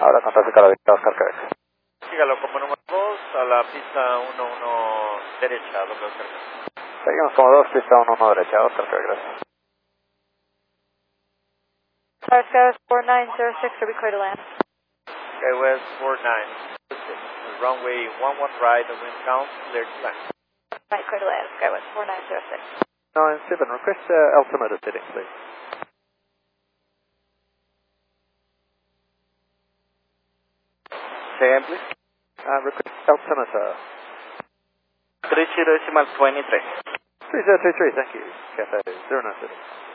Ahora contacto con la vista Oscar Quebec. Sígalo como número 2 a la pista 11 derecha, donde Oscar Quebec. Seguimos como 2, pista 11 derecha, Oscar Quebec, gracias. Skywest 4906, are we clear to land? Skywest 4906, runway 11 right, the wind count, clear to land. Right, clear to land, Skywest 4906. 97, request altimeter setting, please. Say again, please. Request altimeter. 30.23. 3023, thank you. Cafe 097.